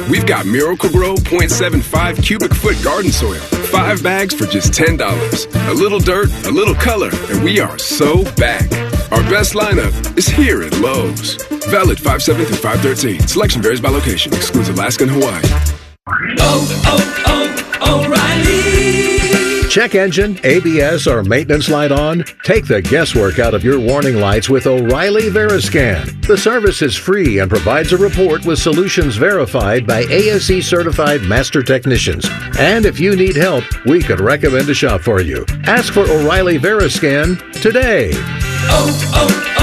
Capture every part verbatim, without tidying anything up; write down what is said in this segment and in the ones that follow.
We've got Miracle-Gro point seven five cubic foot garden soil. Five bags for just ten dollars. A little dirt, a little color, and we are so back. Our best lineup is here at Lowe's. Valid five seven through five thirteen. Selection varies by location. Excludes Alaska and Hawaii. Oh, oh, oh, O'Reilly. Check engine, A B S, or maintenance light on? Take the guesswork out of your warning lights with O'Reilly Veriscan. The service is free and provides a report with solutions verified by A S E certified master technicians. And if you need help, we could recommend a shop for you. Ask for O'Reilly Veriscan today. Oh,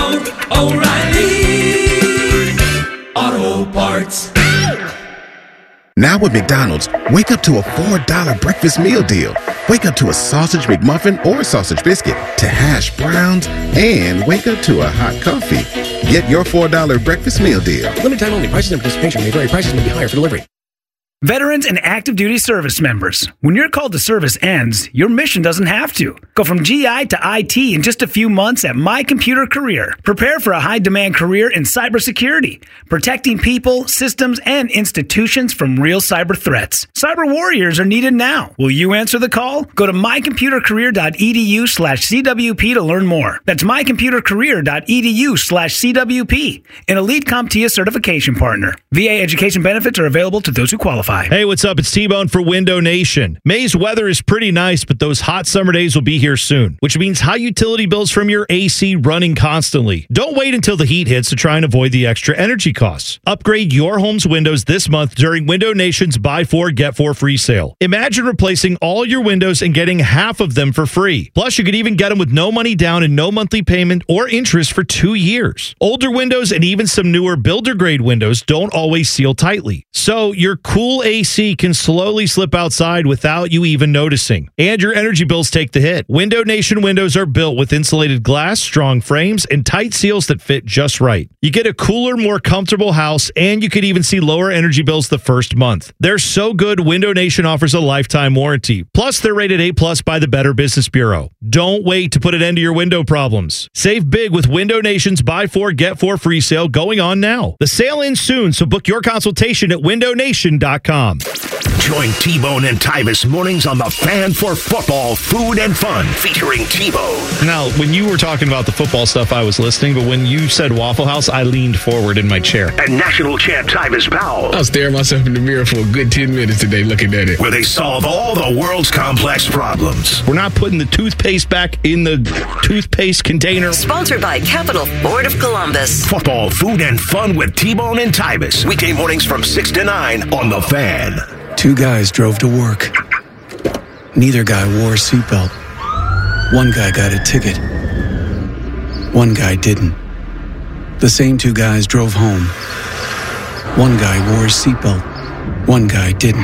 oh, oh, O'Reilly Auto Parts. Now at McDonald's, wake up to a four dollar breakfast meal deal. Wake up to a sausage McMuffin or sausage biscuit, to hash browns, and wake up to a hot coffee. Get your four dollar breakfast meal deal. Limited time only. Prices and participation may vary. Prices may be higher for delivery. Veterans and active duty service members, when your call to service ends, your mission doesn't have to. Go from G I to I T in just a few months at My Computer Career. Prepare for a high-demand career in cybersecurity, protecting people, systems, and institutions from real cyber threats. Cyber warriors are needed now. Will you answer the call? Go to mycomputercareer.edu slash CWP to learn more. That's mycomputercareer.edu slash CWP, an Elite CompTIA certification partner. V A education benefits are available to those who qualify. Hey, what's up? It's T-Bone for Window Nation. May's weather is pretty nice, but those hot summer days will be here soon, which means high utility bills from your A C running constantly. Don't wait until the heat hits to try and avoid the extra energy costs. Upgrade your home's windows this month during Window Nation's Buy Four, Get Four free sale. Imagine replacing all your windows and getting half of them for free. Plus, you could even get them with no money down and no monthly payment or interest for two years. Older windows and even some newer builder-grade windows don't always seal tightly. So your cool A C can slowly slip outside without you even noticing. And your energy bills take the hit. Window Nation windows are built with insulated glass, strong frames, and tight seals that fit just right. You get a cooler, more comfortable house, and you could even see lower energy bills the first month. They're so good, Window Nation offers a lifetime warranty. Plus, they're rated A plus by the Better Business Bureau. Don't wait to put an end to your window problems. Save big with Window Nation's Buy Four, Get Four free sale going on now. The sale ends soon, so book your consultation at window nation dot com. Join T-Bone and Tyvis mornings on the Fan for Football, Food and Fun, featuring T-Bone. Now, when you were talking about the football stuff, I was listening, but when you said Waffle House, I leaned forward in my chair. And national champ Tyvis Powell. I was staring myself in the mirror for a good ten minutes today looking at it. Where they solve all the world's complex problems. We're not putting the toothpaste back in the toothpaste container. Sponsored by Capital Ford of Columbus. Football, Food and Fun with T-Bone and Tyvis. Weekday mornings from six to nine on The Fan. Two guys drove to work. Neither guy wore a seatbelt. One guy got a ticket. One guy didn't. The same two guys drove home. One guy wore a seatbelt. One guy didn't.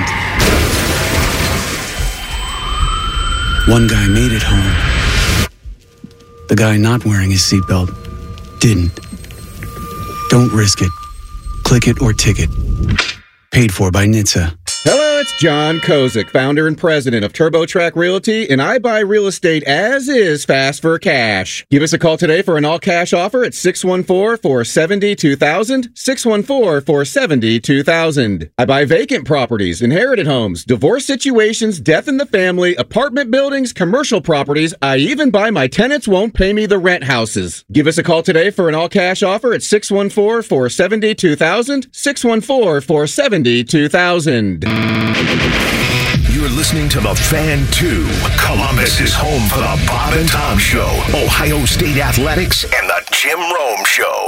One guy made it home. The guy not wearing his seatbelt didn't. Don't risk it. Click it or ticket. Paid for by N H T S A. Hello, it's John Kozik, founder and president of TurboTrack Realty, and I buy real estate as is, fast for cash. Give us a call today for an all-cash offer at six one four, four seven zero, two thousand, six one four, four seven zero, two thousand. I buy vacant properties, inherited homes, divorce situations, death in the family, apartment buildings, commercial properties. I even buy my tenants won't pay me the rent houses. Give us a call today for an all-cash offer at six one four, four seven zero, two thousand, six one four, four seven zero, two thousand. You're listening to The Fan two. Columbus is home for the Bob and Tom Show, Ohio State Athletics, and the Jim Rome Show.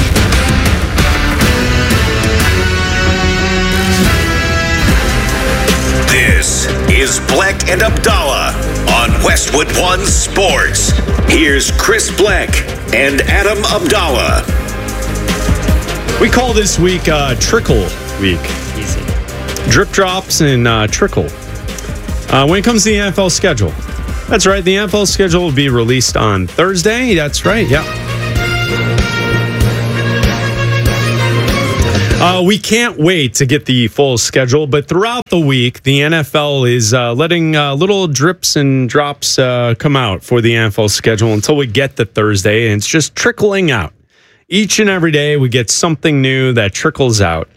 This is Bleck and Abdallah on Westwood One Sports. Here's Chris Bleck and Adam Abdallah. We call this week uh, Trickle Week. Easy. Drip drops and uh, trickle. Uh, when it comes to the N F L schedule. That's right, the N F L schedule will be released on Thursday. That's right, yeah. Uh, we can't wait to get the full schedule, but throughout the week, the N F L is uh, letting uh, little drips and drops uh, come out for the N F L schedule until we get to Thursday, and it's just trickling out. Each and every day, we get something new that trickles out.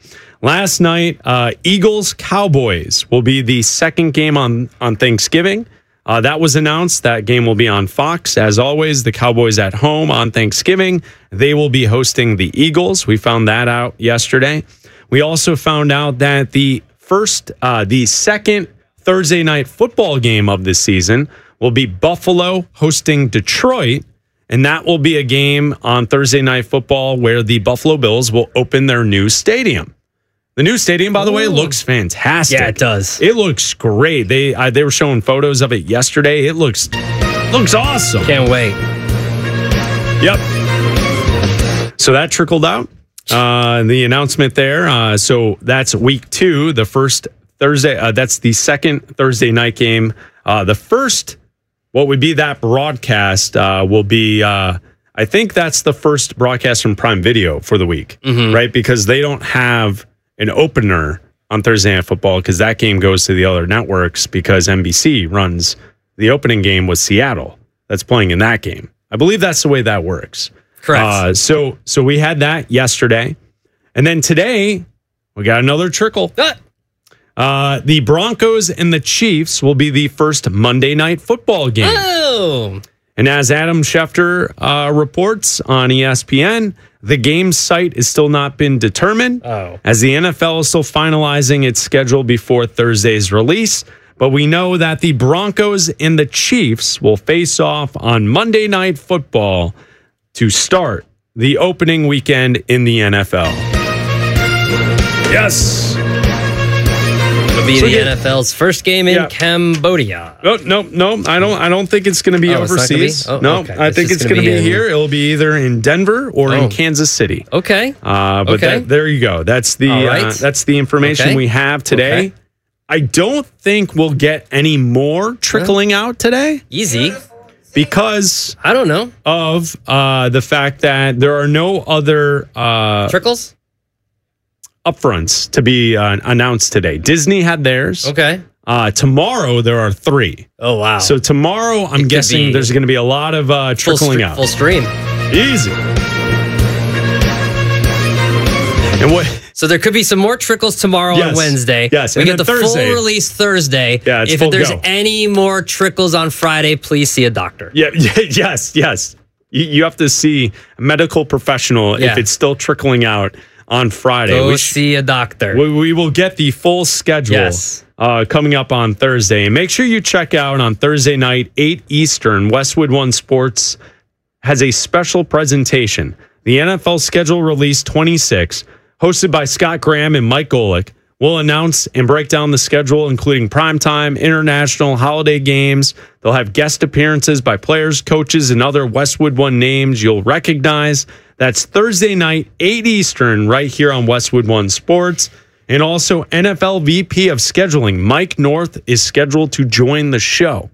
Last night, uh, Eagles Cowboys will be the second game on, on Thanksgiving. Uh, that was announced. That game will be on Fox. As always, the Cowboys at home on Thanksgiving. They will be hosting the Eagles. We found that out yesterday. We also found out that the first, uh, the second Thursday night football game of the season will be Buffalo hosting Detroit. And that will be a game on Thursday Night Football where the Buffalo Bills will open their new stadium. The new stadium, by the way, looks fantastic. Yeah, it does. It looks great. They uh, they were showing photos of it yesterday. It looks looks awesome. Can't wait. Yep. So that trickled out. Uh, the announcement there. Uh, so that's week two, the first Thursday. Uh, that's the second Thursday night game. Uh, the first, what would be that broadcast, uh, will be. Uh, I think that's the first broadcast from Prime Video for the week, mm-hmm. right? Because they don't have an opener on Thursday Night Football because that game goes to the other networks because N B C runs the opening game with Seattle that's playing in that game. I believe that's the way that works. Correct. Uh, so so we had that yesterday. And then today, we got another trickle. Ah. Uh, the Broncos and the Chiefs will be the first Monday Night Football game. Oh! And as Adam Schefter uh, reports on E S P N, the game site has still not been determined, oh. as the N F L is still finalizing its schedule before Thursday's release. But we know that the Broncos and the Chiefs will face off on Monday Night Football to start the opening weekend in the N F L. Yes. It'll be So the yeah. N F L's first game in Yeah. Cambodia. No, no, no. I don't. I don't think it's going to be Oh, it's not gonna be? overseas. Oh, no, okay. I It's think just it's gonna going to be be in- here. It'll be either in Denver or Oh. in Kansas City. Okay. Uh, but Okay. that, there you go. That's the All right. uh, that's the information Okay. we have today. Okay. I don't think we'll get any more trickling out today Easy. because I don't know. of uh, the fact that there are no other uh, Trickles? upfronts to be uh, announced today. Disney had theirs. Okay. Uh, tomorrow there are three. Oh, wow. So tomorrow, I'm could guessing be there's going to be a lot of uh, full, trickling stre- out. full stream. Easy. And what? So there could be some more trickles tomorrow Yes. and Wednesday. Yes, We and get the then Thursday. full release Thursday. Yeah, it's if full there's go. any more trickles on Friday, please see a doctor. Yeah, yeah, yes, yes. You, you have to see a medical professional Yeah. if it's still trickling out on Friday. Go We sh- see a doctor. We, we will get the full schedule Yes. uh, coming up on Thursday. And make sure you check out on Thursday night, eight Eastern, Westwood One Sports has a special presentation. The N F L Schedule Release twenty-six, hosted by Scott Graham and Mike Golick, will announce and break down the schedule, including primetime, international, holiday games. They'll have guest appearances by players, coaches, and other Westwood One names you'll recognize. That's Thursday night, eight Eastern, right here on Westwood One Sports. And also, N F L V P of Scheduling, Mike North, is scheduled to join the show.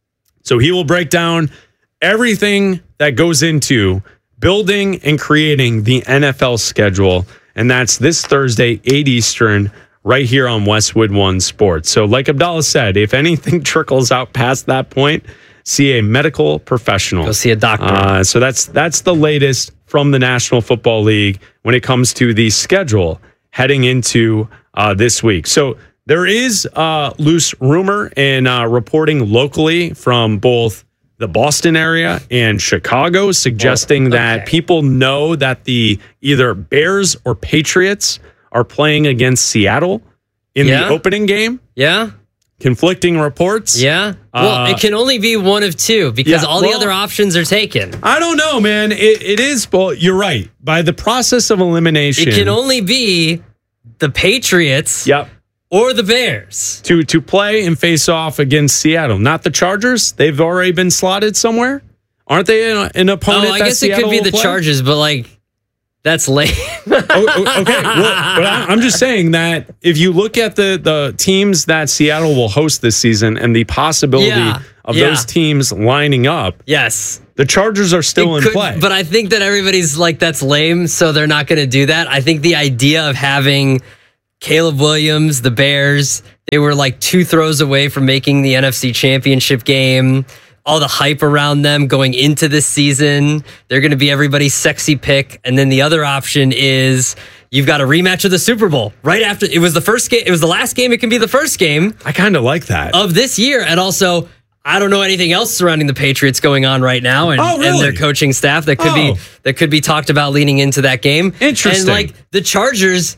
So he will break down everything that goes into building and creating the N F L schedule. And that's this Thursday, eight Eastern, right here on Westwood One Sports. So like Abdallah said, if anything trickles out past that point, see a medical professional. Go see a doctor. Uh, so that's that's the latest from the National Football League when it comes to the schedule heading into uh, this week. So there is uh, loose rumor and uh, reporting locally from both the Boston area and Chicago, suggesting okay. that people know that the either Bears or Patriots are playing against Seattle in Yeah. the opening game. Yeah. Conflicting reports. Yeah. Well, Uh, it can only be one of two because yeah, all the well- other options are taken. I don't know, man. It, it is, well, you're right. By the process of elimination. It can only be the Patriots Yep. or the Bears. To to play and face off against Seattle, not the Chargers. They've already been slotted somewhere, aren't they? An, an opponent. Oh, I that guess Seattle it could be will the play? Chargers, but like that's lame. Oh, oh, okay, well, but I, I'm just saying that if you look at the the teams that Seattle will host this season and the possibility Yeah, of yeah. those teams lining up, Yes. the Chargers are still It in could- play. But I think that everybody's like, that's lame, so they're not going to do that. I think the idea of having Caleb Williams, the Bears, they were like two throws away from making the N F C Championship game. All the hype around them going into this season. They're going to be everybody's sexy pick. And then the other option is you've got a rematch of the Super Bowl right after. It was the first game. It was the last game. It can be the first game. I kind of like that. Of this year. And also, I don't know anything else surrounding the Patriots going on right now and, oh, really? and their coaching staff that could oh. be that could be talked about leading into that game. Interesting. And like the Chargers,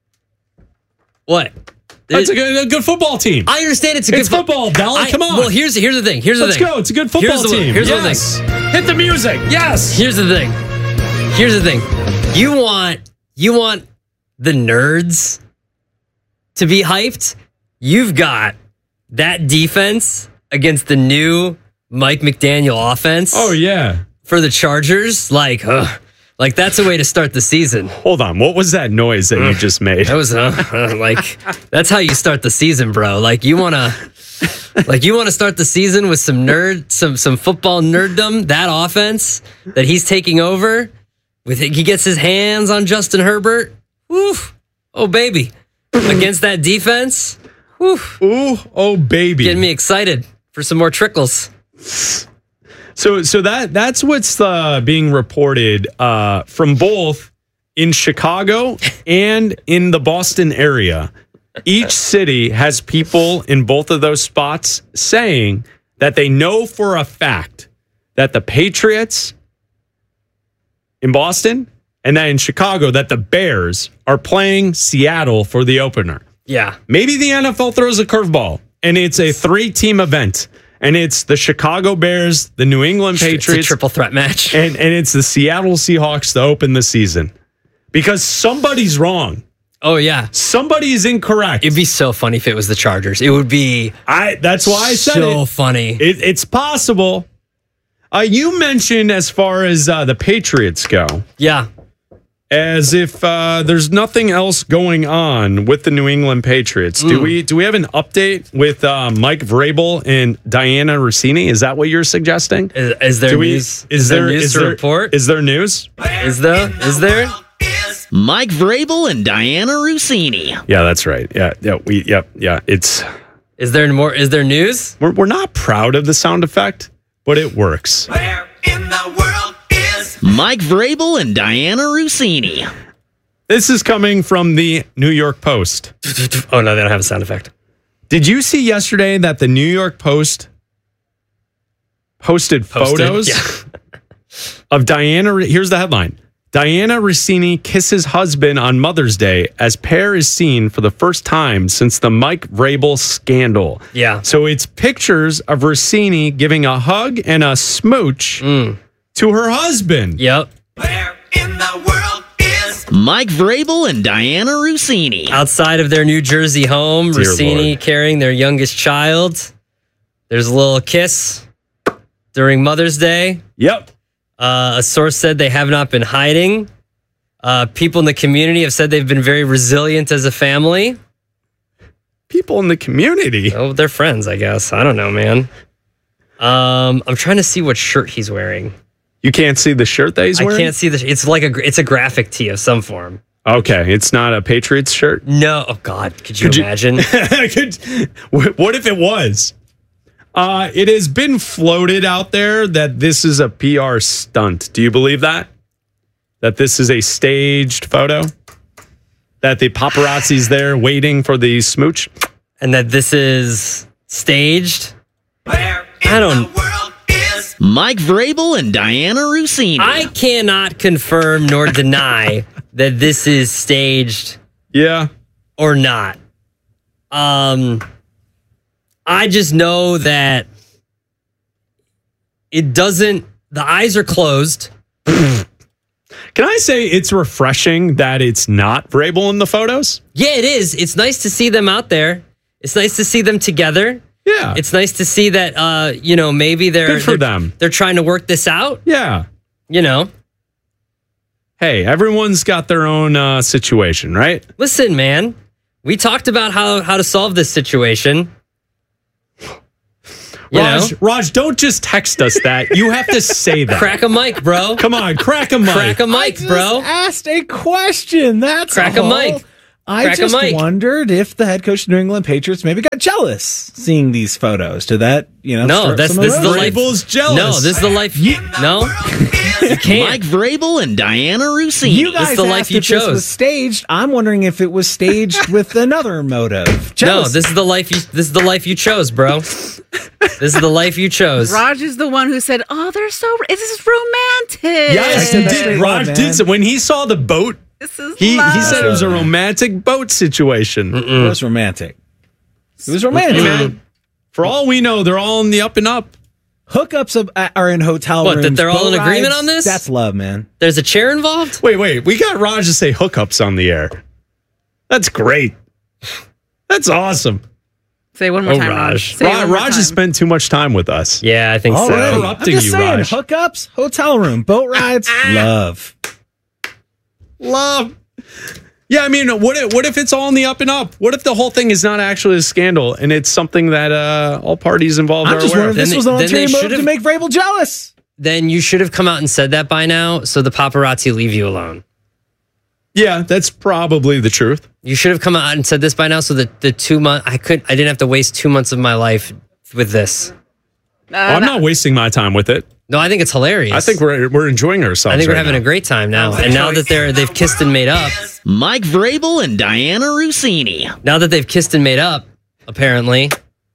what? That's a good, a good football team. I understand it's a it's good football, Della. Come on. Well, here's here's the thing. Here's the Let's thing. Let's go. It's a good football here's the, team. Here's yes. the thing. Hit the music. Yes. Here's the thing. Here's the thing. You want you want the nerds to be hyped? You've got that defense against the new Mike McDaniel offense. Oh yeah. For the Chargers, like ugh. Like, that's a way to start the season. Hold on. What was that noise that you just made? That was, uh, uh, like, that's how you start the season, bro. Like, you want to, like, you want to start the season with some nerd, some, some football nerddom. That offense that he's taking over, with he gets his hands on Justin Herbert. Woo. Oh, baby. Against that defense. Woo. Ooh, oh, baby. Getting me excited for some more trickles. So, so that that's what's uh, being reported uh, from both in Chicago and in the Boston area. Each city has people in both of those spots saying that they know for a fact that the Patriots in Boston and then in Chicago that the Bears are playing Seattle for the opener. Yeah. Maybe the N F L throws a curveball and it's a three-team event. And it's the Chicago Bears, the New England Patriots. It's a triple threat match. And, and it's the Seattle Seahawks to open the season. Because somebody's wrong. Oh, yeah. Somebody is incorrect. It'd be so funny if it was the Chargers. It would be I. That's why I said so it. funny. It, it's possible. Uh, you mentioned as far as uh, the Patriots go. Yeah. As if uh, there's nothing else going on with the New England Patriots. Mm. Do we do we have an update with uh, Mike Vrabel and Diana Rossini? Is that what you're suggesting? Is, is there we, news? Is, is there there news is to there, report? Is there news? Is there? Is there? Mike Vrabel and Diana Rossini. Yeah, that's right. Yeah, yeah, we, yep, yeah. It's. Is there more? Is there news? We're we're not proud of the sound effect, but it works. Where in the world is Mike Vrabel and Diana Rossini? This is coming from the New York Post. Oh, no, they don't have a sound effect. Did you see yesterday that the New York Post posted, Posted, photos yeah. of Diana? Here's the headline. Diana Rossini kisses husband on Mother's Day as pair is seen for the first time since the Mike Vrabel scandal. Yeah. So it's pictures of Rossini giving a hug and a smooch mm. to her husband. Yep. where in the world is Mike Vrabel and Diana Rossini. Outside of their New Jersey home, Dear Rossini Lord. carrying their youngest child. There's a little kiss during Mother's Day. Yep. Uh, a source said they have not been hiding. Uh, people in the community have said they've been very resilient as a family. People in the community? Oh, they're friends, I guess. I don't know, man. Um, I'm trying to see what shirt he's wearing. You can't see the shirt that he's wearing? I can't see the. It's like a. It's a graphic tee of some form. Okay, it's not a Patriots shirt? No. Oh God, could you Could you- imagine? Could- what if it was? Uh, it has been floated out there that this is a P R stunt. Do you believe that? That this is a staged photo? That the paparazzi's there waiting for the smooch? And that this is staged? where in I don't. the world is Mike Vrabel and Diana Rossini. I cannot confirm nor deny that this is staged Yeah. or not. Um, I just know that it doesn't. The eyes are closed. Can I say it's refreshing that it's not Vrabel in the photos? Yeah, it is. It's nice to see them out there. It's nice to see them together. Yeah. It's nice to see that. Uh, you know, maybe they're Good for they're, them. They're trying to work this out. Yeah. You know. Hey, everyone's got their own uh, situation, right? Listen, man. We talked about how how to solve this situation. You Raj, know? Raj, don't just text us that. You have to say that. Crack a mic, bro. Come on, crack a mic. Crack a mic, bro. Asked a question. That's Crack a all. mic. I Crack a just mic. wondered if the head coach of the New England Patriots maybe got jealous seeing these photos. Did that, you know? No, stir up that's some this is the life. emotion? Vrabel's jealous. No, this is the life. No, You can't. Mike Vrabel and Diana Rossini. You guys This is the asked life you if this chose. was staged. I'm wondering if it was staged with another motive. No, Jealousy. this is the life you. This is the life you chose, bro. This is the life you chose. Raj is the one who said, "Oh, they're so. This is romantic." Yes, he did. Raj did. So when he saw the boat, This is he, he love. said it was a romantic boat situation. It was romantic. It was romantic. Hey, man, for all we know, they're all in the up and up. Hookups of, uh, are in hotel What, that rooms. they're all boat in agreement rides, on this? That's love, man. There's a chair involved? Wait, wait. We got Raj to say hookups on the air. That's great. That's awesome. Say one more Oh, time, Raj. Raj. Say it Raj, one more Raj time. has spent too much time with us. Yeah, I think All so. right. I'm Interrupting just you, saying, Raj. hookups, hotel room, boat rides, love. Love. Yeah, I mean, what if, what if it's all in the up and up? What if the whole thing is not actually a scandal and it's something that uh, all parties involved I'm are just aware wondering if of? this Then was they- an then they ulterior motive should've- to make Vrabel jealous. Then you should have come out and said that by now, so the paparazzi leave you alone. Yeah, that's probably the truth. You should have come out and said this by now, so that the two month I could I didn't have to waste two months of my life with this. Uh, Well, I'm that- not wasting my time with it. No, I think it's hilarious. I think we're we're enjoying ourselves. I think we're right having now. a great time now. And now that they're they've kissed and made up, Mike Vrabel and Diana Rossini. now that they've kissed and made up, apparently,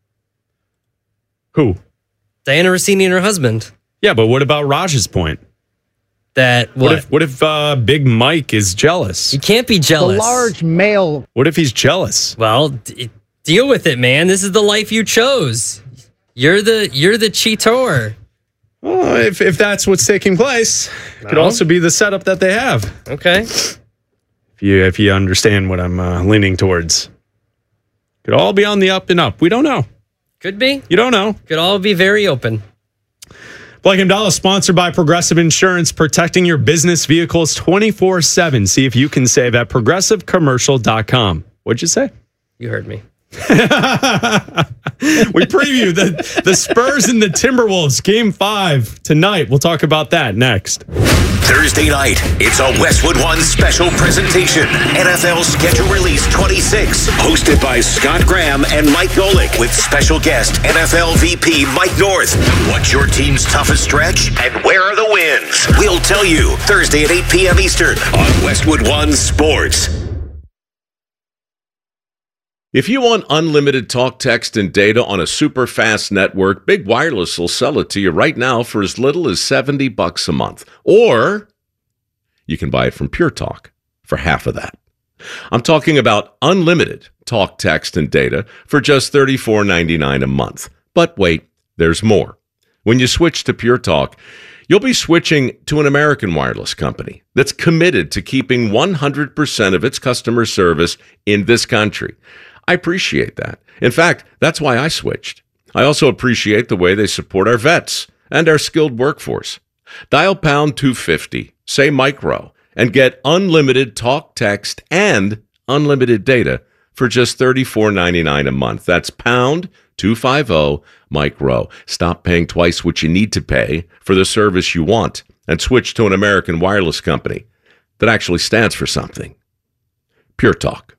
Who? Diana Rossini and her husband. Yeah, but what about Raj's point? That What, what? if what if uh, Big Mike is jealous? You can't be jealous. male. What if he's jealous? Well, d- deal with it, man. This is the life you chose. You're the you're the cheater. Well, if if that's what's taking place, it could No. also be the setup that they have. Okay. If you if you understand what I'm uh, leaning towards, could all be on the up and up. We don't know. Could be. You don't know. Could all be very open. Black and Dollar, sponsored by Progressive Insurance, protecting your business vehicles twenty-four seven. See if you can save at progressive commercial dot com. What'd you say? You heard me. We preview the, the Spurs and the Timberwolves game five tonight. We'll talk about that next. Thursday night, it's a Westwood One special presentation. N F L Schedule Release twenty-six, hosted by Scott Graham and Mike Golick, with special guest N F L V P Mike North. What's your team's toughest stretch, and where are the wins? We'll tell you Thursday at eight p.m. Eastern on Westwood One Sports. If you want unlimited talk, text, and data on a super fast network, Big Wireless will sell it to you right now for as little as seventy bucks a month. Or you can buy it from Pure Talk for half of that. I'm talking about unlimited talk, text, and data for just thirty-four ninety-nine a month. But wait, there's more. When you switch to Pure Talk, you'll be switching to an American wireless company that's committed to keeping one hundred percent of its customer service in this country. I appreciate that. In fact, that's why I switched. I also appreciate the way they support our vets and our skilled workforce. Dial pound two fifty, say micro, and get unlimited talk, text, and unlimited data for just thirty-four ninety-nine a month. That's pound two fifty, micro. Stop paying twice what you need to pay for the service you want and switch to an American wireless company that actually stands for something. Pure Talk.